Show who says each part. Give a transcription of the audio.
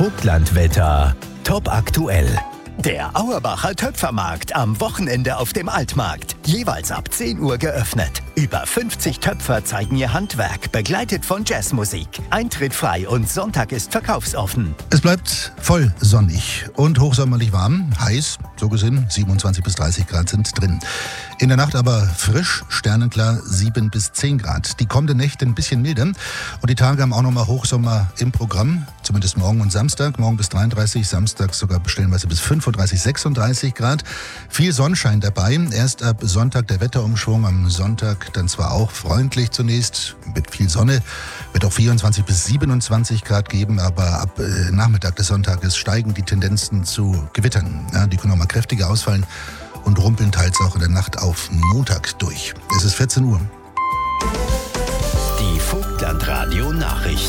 Speaker 1: Vogtlandwetter top aktuell. Der Auerbacher Töpfermarkt am Wochenende auf dem Altmarkt. Jeweils ab 10 Uhr geöffnet. Über 50 Töpfer zeigen ihr Handwerk, begleitet von Jazzmusik. Eintritt frei und Sonntag ist verkaufsoffen.
Speaker 2: Es bleibt voll sonnig und hochsommerlich warm, heiß, so gesehen 27 bis 30 Grad sind drin. In der Nacht aber frisch, sternenklar 7 bis 10 Grad. Die kommenden Nächte ein bisschen milder und die Tage haben auch nochmal Hochsommer im Programm, zumindest morgen und Samstag. Morgen bis 33, Samstag sogar stellenweise bis 35, 36 Grad. Viel Sonnenschein dabei. Erst ab Sonntag der Wetterumschwung. Am Sonntag dann zwar auch freundlich zunächst, mit viel Sonne, wird auch 24 bis 27 Grad geben, aber ab Nachmittag des Sonntages steigen die Tendenzen zu Gewittern. Ja, die können nochmal kräftiger ausfallen und rumpeln teils auch in der Nacht auf Montag durch. Es ist 14 Uhr.
Speaker 1: Die Vogtlandradio Nachrichten.